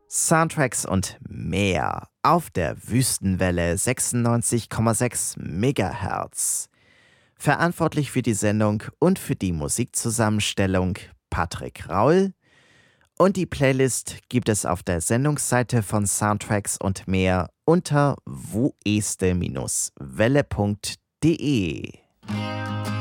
Soundtracks und mehr auf der Wüstenwelle 96,6 MHz. Verantwortlich für die Sendung und für die Musikzusammenstellung Patrick Raul. Und die Playlist gibt es auf der Sendungsseite von Soundtracks und mehr unter woeste-welle.de.